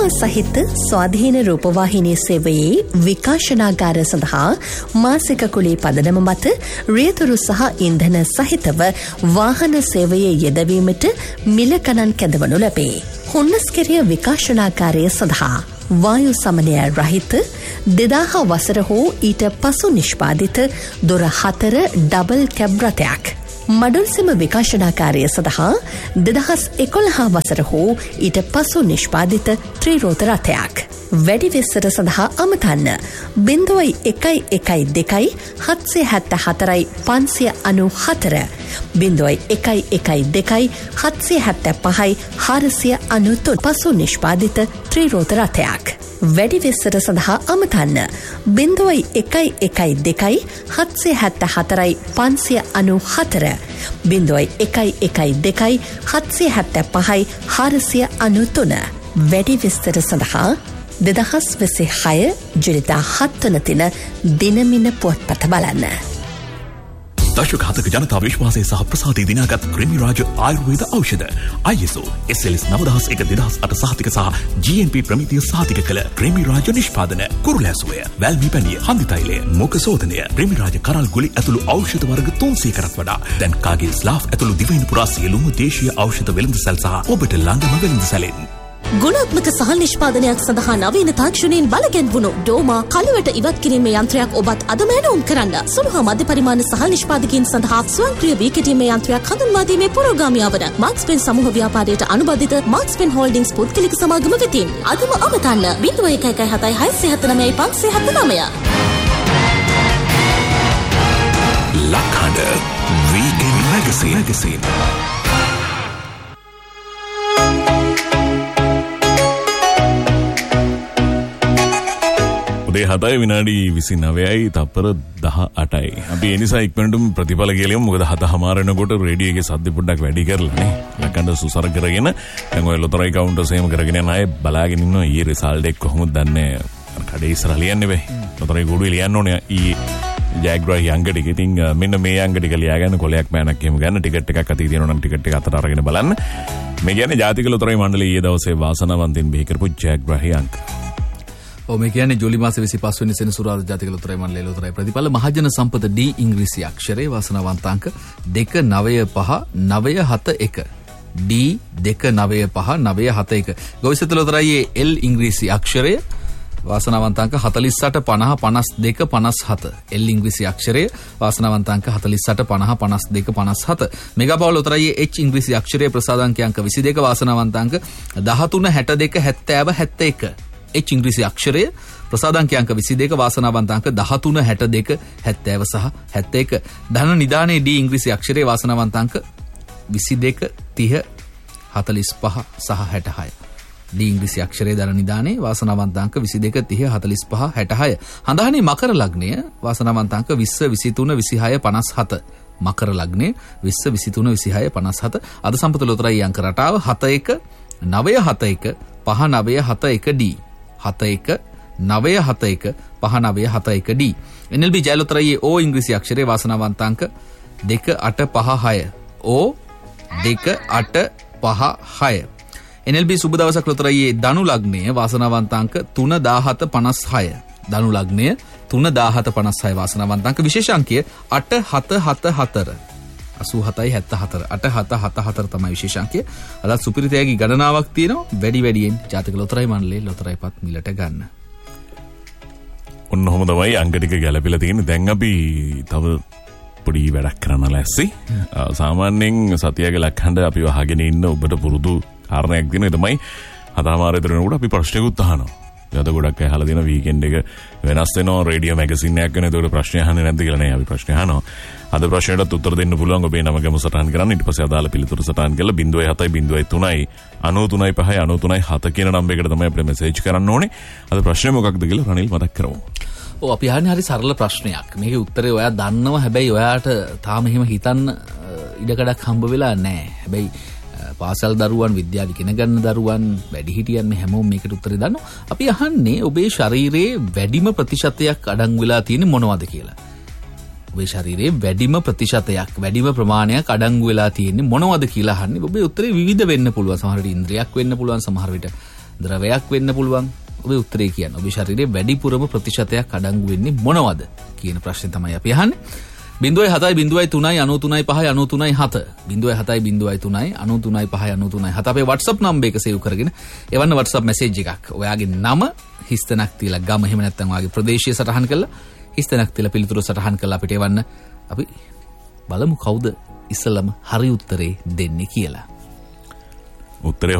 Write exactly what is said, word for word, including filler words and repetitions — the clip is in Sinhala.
සහිත ස්වාධීන රූපවාහිනී සේවයේ විකාශනාගාර සඳහා මාසික කුලී පදනම මත රියතුරු සහ ඉන්ධන සහිතව වාහන සේවයේ යෙදවීමට මිල ගණන් කැඳවනු ලැබේ. හුන්නස්කෙරිය විකාශනාගාරය සඳහා වායු සමනය රහිත දෙදාහ වසර හෝ ඊට පසු නිෂ්පාදිත දොර හතර ඩබල් කැබ් රථයක්. මඩුල්සෙම විකාශනාකාරය සඳහා දෙදහස් එකොළහ වසර හෝ ඊට පසු නිෂ්පාදිත ත්‍රිරෝත රථයක්. වැඩි විස්තර සඳහා අමතන්න බිංදුවයි එකයි එකයි දෙකයි හත්සිය හැත්ත හතරයි පන්සිය අනු හතර බිංදුවයි එකයි එකයි දෙකයි හත්සිය හැත්ත පහයි හාරසිය අනු තුන් පසු නිෂ්පාදිත ත්‍රිරෝත රථයක්. වැඩි විස්තර සඳහා අමතන්න බිංදුවයි එකයි එකයි දෙකයි හත්සිය හැත්ත හතරයි පන්සිය අනු හතර බිංදුවයි එකයි එකයි දෙකයි හත්සිය හැත්ත පහයි හාරසිය අනු තුන. වැඩි විස්තර සඳහා දෙදහස් විසි හය ජුනිදා හත් වන දින දිනමින පුවත්පත බලන්න. දශක හතක ජනතා විශ්වාසය සහ ප්‍රසාදය දිනාගත් ක්‍රිමි රාජ ආයුර්වේද ඖෂධ I S O S L S නවදහස් එක දෙදහස් අට සහතික සහ G M P ප්‍රමිතිය සහතික කළ ක්‍රිමි රාජ නිෂ්පාදන කුරුලෑසුවය, වැල්මි පැණිය, හන්දි තෛලය, මුඛ සෝදනය, ක්‍රිමි රාජ කරල් ගුලි ඇතුළු ඖෂධ වර්ග තුන්සීයකටත් වඩා දැන් කාගේ ස්ලාෆ් ඇතුළු දිවයින පුරා සියලුම දේශීය ඖෂධ වෙළඳසැල් සහ ඔබට ළඟම වෙළඳසැලෙන්. ගුණාත්මක සහල් නිෂ්පාදනයක් සඳහා නවීන තාක්ෂණයෙන් බලගැන්වුණු ඩෝමා කලවට ඉවත් කිරීමේ යන්ත්‍රයක් ඔබත් අදම ඇනවුම් කරන්න. සුළු හා මධ්‍ය පරිමාණ සහල් නිෂ්පාදකයන් සඳහා ස්වයංක්‍රීය වී කෙටීමේ යන්ත්‍රයක් හඳුන්වා දීමේ පුරෝගාමියා වන මාක්ස්පෙන් සමූහ ව්‍යාපාරයට අනුබද්ධිත මාක්ස්පෙන් හෝල්ඩින්ග්ස් පුද්ගලික සමාගම වෙතින් අදම අමතන්න බිංදුව එක එක හතයි හයසිය හත නවයයි පන්සිය හත නවය. ලක්හඬ වීගෙන් මැගසින් උදේ හතයි විනාඩි විසිනවයයි තප්පර දහ අටයි. අපි ඒ නිසා ඉක්මනටම ප්‍රතිඵල කියලියමු. මොකද හත හමාරනකොට රේඩියෝ එකේ සද්ද පොඩ්ඩක් වැඩි කරලා නේ. ලකඬ සුසර කරගෙන දැන් ඔය ලොතරයි කවුන්ටර්ස් එහෙම කරගෙන යන අය බලාගෙන ඉන්නවා ඊයේ රිසල්ට් එක කොහොමද දන්නේ. අර කඩේ ඉස්සරහ ලියන්නේ වෙයි. ලොතරයි ගොඩුවේ ලියන්න ඕනේ ඊයේ ජයග්‍රහී අංක ටික. ඉතින් මෙන්න මේ අංක ටික ලියාගෙන කොලයක් මෑනක් එහෙම ගන්න ටිකට් එකක් අතේ තියෙනවා නම් ටිකට් එක අතට අරගෙන බලන්න. මේ කියන්නේ ජාතික ලොතරයි මණ්ඩලයේ ඊයේ දවසේ වාසනාවන්තයින් බිහි කරපු ජයග්‍රහී අංක. ඔ මේ කියන්නේ ජූලි මාසේ විසිපහ වෙනි සෙනසුරාදා ජාතික ලොතරැයි මණ්ඩලයේ ලොතරැයි ප්‍රතිඵල මහජන සම්පත D ඉංග්‍රීසි අක්ෂරයේ වාසනාවන්ත අංක දෙක නවය පහ නවය හත එක D දෙක නවය පහ නවය හත එක. ගොවිසත ලොතරැයියේ L ඉංග්‍රීසි අක්ෂරය වාසනාවන්ත අංක හතළිස් අට පනහ පනස් දෙක පනස් හත. L ඉංග්‍රීසි අක්ෂරය වාසනාවන්ත අංක හතළිස් අට පනහ පනස් දෙක පනස් හත. මෙගාපවුල් ලොතරැයියේ H ඉංග්‍රීසි අක්ෂරයේ ප්‍රසාදාංක අංක විසි දෙක වාසනාවන්ත අංක දහතුන හැට දෙක හැත්තෑව හැත්ත එක. H ඉංග්‍රීසි අක්ෂරය ප්‍රසාදාංක අංක විසි දෙක වාසනාවන්ත අංක දහතුන හැට දෙක හැත්තෑව සහ හැත්ත එක. ධන නිදානයේ D ඉංග්‍රීසි අක්ෂරයේ වාසනාවන්ත අංක විසි දෙක තිහ හතළිස් පහ සහ හැට හය. D ඉංග්‍රීසි අක්ෂරයේ ධන නිදානයේ වාසනාවන්ත අංක විසි දෙක තිහ හතළිස් පහ හැට හය. හඳහනේ මකර ලග්නය වාසනාවන්ත අංක විස්ස විසිතුන විසිහය පනස් හත. මකර ලග්නය විස්ස විසිතුන විසිහය පනස් හත. අද සම්පත ලොතරැයි අංක රටාව හත එක නවය හත එක පහ නවය හත එක D. හත එක නවය හත එක පහ නවය හත එක D. N L B ජය ලොතරැයියේ O ඉංග්‍රීසි අක්ෂරයේ වාසනාවන්ත අංක දෙක අට පහ හය. O දෙක අට පහ හය. N L B සුබ දවසක් ලොතරැයියේ ධනු ලග්නයේ වාසනාවන්ත අංක තුන දාහත පනස් හය. ධනු ලග්නය තුන දාහත පනස් හය වාසනාවන්ත අංක විශේෂ අංකය අට හත හත හතර. අසූ හතයි හැත්ත හතර. අට හත හත හතර තමයි විශේෂ අංකය. අදත් සුපිරිතයගේ ගණනාවක් තියෙනවා. වැඩි වැඩියෙන් ජාතික ලොතරැයි මණ්ඩලයේ ලොතරැයිපත් මිලට ගන්න. ඔන්න ඔහොම තමයි අංක ටික ගැලපිලා තියෙන්නේ. දැන් අපි තව පොඩි වැඩක් කරන්න ලැස්සි. සාමාන්‍යයෙන් සතියගේ ලක්හඬ අපි වහගෙන ඉන්න ඔබට පුරුදු කාරණයක් තියෙනවා. ඒ තමයි හතමාර විතර වෙනකොට අපි ප්‍රශ්නකුත් අහනවා. යද ගොඩක් අහලා දෙන වීකෙන්ඩ් එක වෙනස් වෙනවා. රේඩියෝ මැගසින් එකක් වෙන. ඒකට ප්‍රශ්න අහන්නේ නැද්ද කියලා නේ අපි ප්‍රශ්න අහනවා. අද ප්‍රශ්නෙටත් උත්තර දෙන්න පුළුවන්. ඔබේ නම ගම සටහන් කරන්න. ඊට පස්සේ අදාළ පිළිතුරු සටහන් කරලා බිංදුවයි හතයි බිංදුවයි තුනයි අනූතුනයි පහයි අනූතුනයි හත කියන නම්බරයකට තමයි අපිට මෙසේජ් කරන්න ඕනේ. අද ප්‍රශ්නේ මොකක්ද කියලා රනිල් මතක් කරමු. ඔව් අපි අහන්නේ හරි සරල ප්‍රශ්නයක්. මේකේ උත්තරේ ඔයා දන්නවා. හැබැයි ඔයාට තාම එහෙම හිතන්න ඉඩකඩක් හම්බ වෙලා නැහැ. හැබැයි පාසල් දරුවන් විද්‍යාව ඉගෙන ගන්න දරුවන් වැඩිහිටියන් මේ හැමෝම මේකට උත්තරේ දන්නවා. අපි අහන්නේ ඔබේ ශරීරයේ වැඩිම ප්‍රතිශතයක් අඩංගු වෙලා තියෙන්නේ මොනවද කියලා. ඔබේ ශරීරයේ වැඩිම ප්‍රතිශතයක් වැඩිම ප්‍රමාණයක් අඩංගු වෙලා තියෙන්නේ මොනවද කියලා අහන්නේ. ඔබේ උත්තරේ විවිධ වෙන්න පුළුවන්. සමහර විට ඉන්ද්‍රියක් වෙන්න පුළුවන්. සමහර විට ද්‍රවයක් වෙන්න පුළුවන්. ඔබේ උත්තරේ කියන්න. ඔබේ ශරීරයේ වැඩිපුරම ප්‍රතිශතයක් අඩංගු වෙන්නේ මොනවද කියන ප්‍රශ්නේ තමයි අපි අහන්නේ. බිංදුවයි හතයි බිංදුවයි තුනයි අනූ තුනයි පහයි අනූ තුනයි හත. බිංදුවයි හතයි බිංදුවයි තුනයි අනූ තුනයි පහයි අනූ තුනයි හත. අපේ WhatsApp නම්බර් එක සේව් කරගෙන එවන්න WhatsApp මැසේජ් එකක්. ඔයාගේ නම හිස්තැනක් තියලා ගම එහෙම නැත්නම් ඔයාගේ ප්‍රදේශය සටහන් කරලා හිස්තැනක් තියලා පිළිතුරු සටහන් කරලා අපිට එවන්න. අපි බලමු කවුද ඉස්සලම හරි උත්තරේ දෙන්නේ කියලා. උත්තරේ